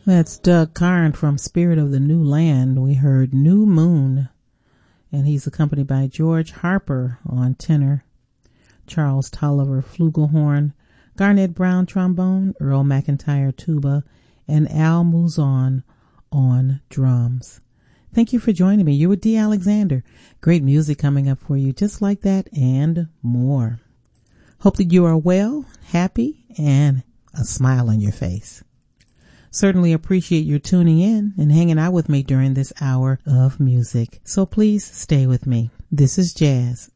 That's Doug Karn from Spirit of the New Land. We heard New Moon, and he's accompanied by George Harper on tenor, Charles Tolliver flugelhorn, Garnett Brown trombone, Earl McIntyre tuba, and Al Mouzon on drums. Thank you for joining me. You're with Dee Alexander. Great music coming up for you just like that and more. Hope that you are well, happy, and a smile on your face. Certainly appreciate your tuning in and hanging out with me during this hour of music. So please stay with me. This is Jazz